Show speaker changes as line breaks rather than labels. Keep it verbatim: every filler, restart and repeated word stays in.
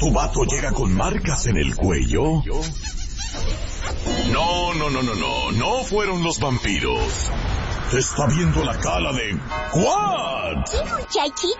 ¿Tu vato llega con marcas en el cuello? No, no, no, no, no, no fueron los vampiros. Te está viendo la cara de... ¿What?
¿Qué muchachito